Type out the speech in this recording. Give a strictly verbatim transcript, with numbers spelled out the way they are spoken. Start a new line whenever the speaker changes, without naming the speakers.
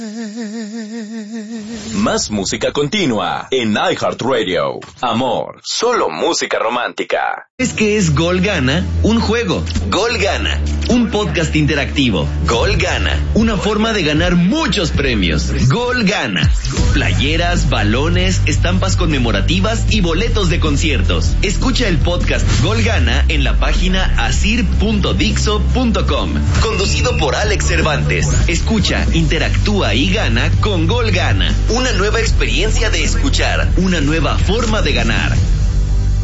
Más música continua en iHeartRadio. Amor, solo música romántica.
¿Es que es Gol Gana? Un juego. Gol Gana. Un podcast interactivo. Gol Gana. Una forma de ganar muchos premios. Gol Gana. Playeras, balones, estampas conmemorativas y boletos de conciertos. Escucha el podcast Gol Gana en la página asir punto dixo punto com. Conducido por Alex Cervantes. Escucha, interactúa y gana con Gol Gana. Una nueva experiencia de escuchar. Una nueva forma de ganar.